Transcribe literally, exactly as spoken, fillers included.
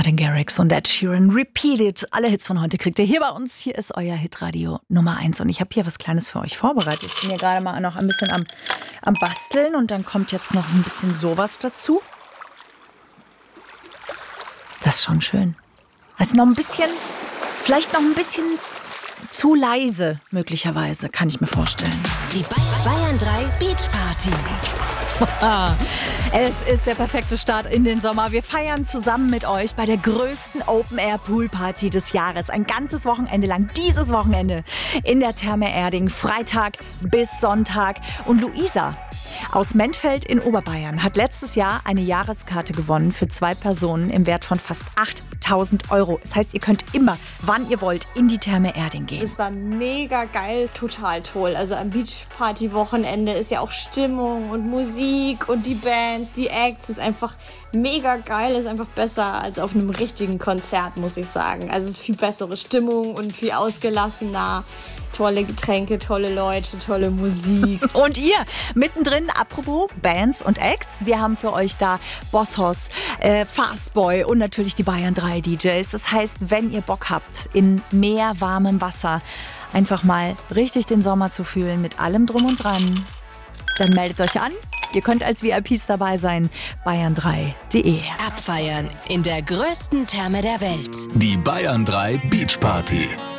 Martin Garrix und Ed Sheeran, Repeat It. Alle Hits von heute kriegt ihr hier bei uns. Hier ist euer Hitradio Nummer eins. Und ich habe hier was Kleines für euch vorbereitet. Ich bin hier gerade mal noch ein bisschen am, am Basteln. Und dann kommt jetzt noch ein bisschen sowas dazu. Das ist schon schön. Das ist noch ein bisschen, vielleicht noch ein bisschen zu leise, möglicherweise, kann ich mir vorstellen. Die Bayern drei Beach Party. Es ist der perfekte Start in den Sommer. Wir feiern zusammen mit euch bei der größten Open-Air-Pool-Party des Jahres. Ein ganzes Wochenende lang, dieses Wochenende in der Therme Erding, Freitag bis Sonntag. Und Luisa aus Mentfeld in Oberbayern hat letztes Jahr eine Jahreskarte gewonnen für zwei Personen im Wert von fast achttausend Euro. Das heißt, ihr könnt immer, wann ihr wollt, in die Therme Erding gehen. Es war mega geil, total toll. Also am Beachparty-Wochenende ist ja auch Stimmung und Musik und die Bands, die Acts. Ist einfach mega geil, ist einfach besser als auf einem richtigen Konzert, muss ich sagen. Also es ist viel bessere Stimmung und viel ausgelassener. Tolle Getränke, tolle Leute, tolle Musik. Und ihr, mittendrin, apropos Bands und Acts, wir haben für euch da Bosshaus, äh, Fastboy und natürlich die Bayern drei D Js. Das heißt, wenn ihr Bock habt, in mehr warmem Wasser einfach mal richtig den Sommer zu fühlen, mit allem drum und dran, dann meldet euch an. Ihr könnt als V I Ps dabei sein, bayern drei punkt de. Abfeiern in der größten Therme der Welt. Die Bayern drei Beach Party.